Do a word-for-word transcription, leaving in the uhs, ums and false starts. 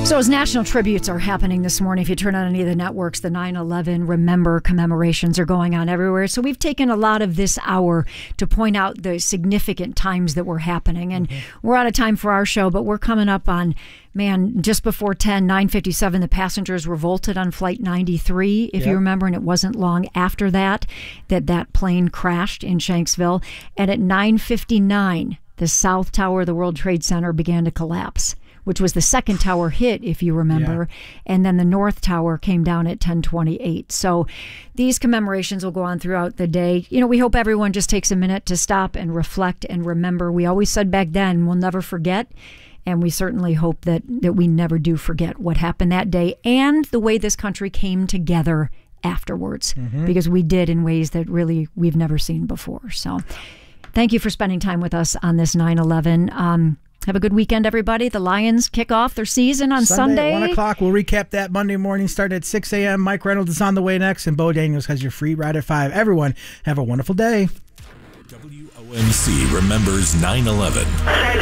So as national tributes are happening this morning, if you turn on any of the networks, the nine eleven Remember commemorations are going on everywhere. So we've taken a lot of this hour to point out the significant times that were happening. And mm-hmm. we're out of time for our show, but we're coming up on, man, just before ten, nine fifty-seven, the passengers revolted on Flight ninety-three, if yep. you remember, and it wasn't long after that that that plane crashed in Shanksville. And at nine fifty-nine, the South Tower of the World Trade Center began to collapse, which was the second tower hit, if you remember. Yeah. And then the North Tower came down at ten twenty-eight. So these commemorations will go on throughout the day. You know, we hope everyone just takes a minute to stop and reflect and remember. We always said back then, we'll never forget. And we certainly hope that, that we never do forget what happened that day and the way this country came together afterwards, mm-hmm. because we did in ways that really we've never seen before. So thank you for spending time with us on this nine eleven. Um, Have a good weekend, everybody. The Lions kick off their season on Sunday. Sunday at one o'clock. We'll recap that Monday morning, starting at six a.m. Mike Reynolds is on the way next, and Bo Daniels has your free ride at five. Everyone, have a wonderful day. W O M C remembers nine eleven.